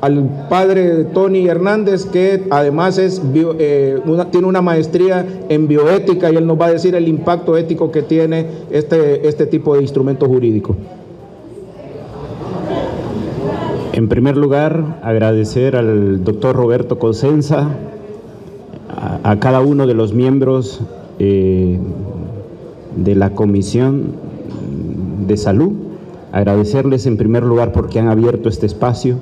al padre Tony Hernández, que además tiene una maestría en bioética, y él nos va a decir el impacto ético que tiene este tipo de instrumento jurídico. En primer lugar, agradecer al doctor Roberto Cosenza, a cada uno de los miembros de la Comisión de Salud, agradecerles en primer lugar porque han abierto este espacio.